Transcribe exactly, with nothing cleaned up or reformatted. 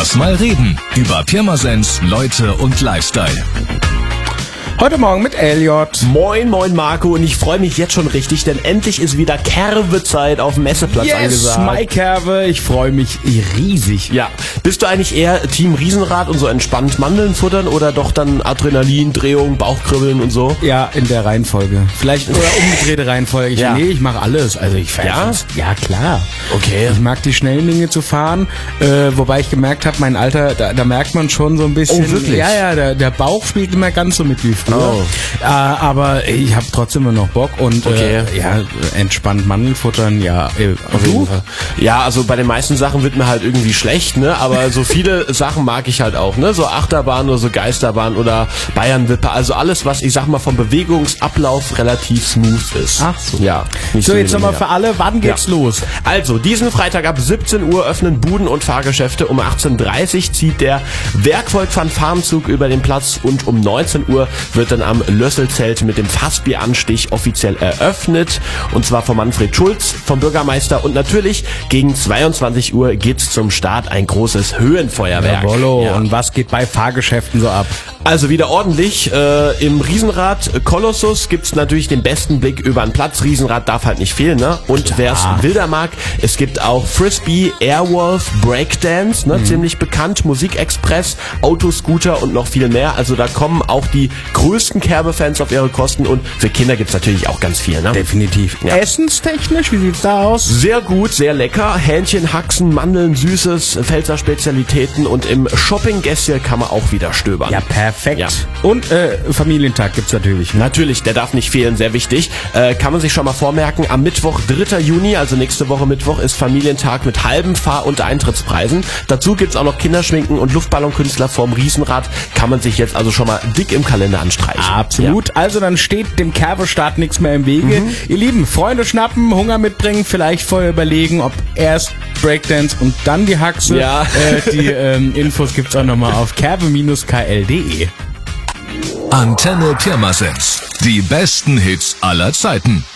Lass mal reden über Pirmasens, Leute und Lifestyle. Heute Morgen mit Elliot. Moin, moin Marco, und ich freue mich jetzt schon richtig, denn endlich ist wieder Kerwe-Zeit auf dem Messeplatz yes, angesagt. my Kerwe, ich freue mich riesig. Ja, bist du eigentlich eher Team Riesenrad und so entspannt Mandeln futtern oder doch dann Adrenalin, Drehung, Bauchkribbeln und so? Ja, in der Reihenfolge. Vielleicht oder umgedrehte Reihenfolge. Ich, Ja. Nee, ich mache alles. Also ich Ja? Ja, klar. Okay. Ich mag die schnellen Dinge zu fahren, äh, wobei ich gemerkt habe, mein Alter, da, da merkt man schon so ein bisschen. Oh, wirklich? Ja, ja, der, der Bauch spielt nicht mehr ganz so mit wie früher. Oh. Äh, aber ich habe trotzdem immer noch Bock und Okay. äh, ja, entspannt Mandeln futtern, ja. Äh, Auf jeden du? Fall. Ja, also bei den meisten Sachen wird mir halt irgendwie schlecht, ne? Aber so viele Sachen mag ich halt auch, ne? So Achterbahn oder so Geisterbahn oder Bayernwippe, also alles, was ich sag mal vom Bewegungsablauf relativ smooth ist. Ach so. Ja. nicht So, jetzt nochmal weniger. für alle, wann geht's Ja. los? Also, diesen Freitag ab siebzehn Uhr öffnen Buden und Fahrgeschäfte. Um achtzehn Uhr dreißig zieht der Werkvolk-Fanfarenzug über den Platz und um neunzehn Uhr wird dann am Lösselzelt mit dem Fassbieranstich offiziell eröffnet. Und zwar von Manfred Schulz, vom Bürgermeister. Und natürlich gegen zweiundzwanzig Uhr geht's zum Start ein großes Höhenfeuerwerk. Jawollo. Ja. Und was geht bei Fahrgeschäften so ab? Also wieder ordentlich. Äh, Im Riesenrad Kolossus gibt's natürlich den besten Blick über den Platz. Riesenrad darf halt nicht fehlen, ne? Und wer es wilder mag, es gibt auch Frisbee, Airwolf, Breakdance, ne? Mhm. Ziemlich bekannt, Musikexpress, Autoscooter und noch viel mehr. Also da kommen auch die größten Kerbe-Fans auf ihre Kosten und für Kinder gibt's natürlich auch ganz viel, ne? Definitiv. Ja. Essenstechnisch, wie sieht's da aus? Sehr gut, sehr lecker. Hähnchen, Haxen, Mandeln, Süßes, Pfälzer Spezialitäten und im Shopping-Gästchen kann man auch wieder stöbern. Ja, perfekt. Ja. Und äh, Familientag gibt's natürlich. Natürlich, der darf nicht fehlen, sehr wichtig. Äh, kann man sich schon mal vormerken, am Mittwoch, dritter Juni, also nächste Woche Mittwoch, ist Familientag mit halben Fahr- und Eintrittspreisen. Dazu gibt's auch noch Kinderschminken und Luftballonkünstler vorm Riesenrad. Kann man sich jetzt also schon mal dick im Kalender anstreichen. Absolut. Also dann steht dem Kerbe-Start nichts mehr im Wege. Mhm. Ihr Lieben, Freunde schnappen, Hunger mitbringen, vielleicht vorher überlegen, ob erst Breakdance und dann die Haxe. Ja. Äh, die ähm, Infos gibt's auch nochmal auf kerbe Bindestrich k l punkt de. Antenne Pirmasens. Die besten Hits aller Zeiten.